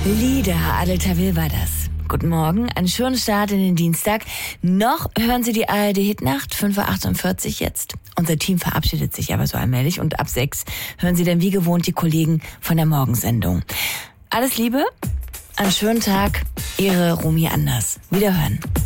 Lieder, Adel Tawil war das. Guten Morgen, einen schönen Start in den Dienstag. Noch hören Sie die ARD-Hitnacht, 5.48 Uhr jetzt. Unser Team verabschiedet sich aber so allmählich und ab 6 hören Sie dann wie gewohnt die Kollegen von der Morgensendung. Alles Liebe, einen schönen Tag, Ihre Romy Anders. Wiederhören.